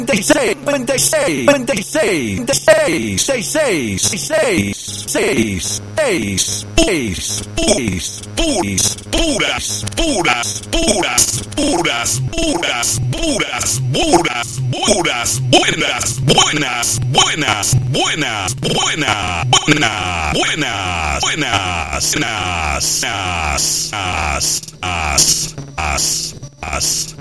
26, 26, 26, 26, 66, 66, 6, 6, 6, puras, puras, puras, puras, puras, puras, puras, puras, puras, buenas, buenas, buenas, buenas, buenas, buenas, buenas, buenas, as, as, as, as, as, as.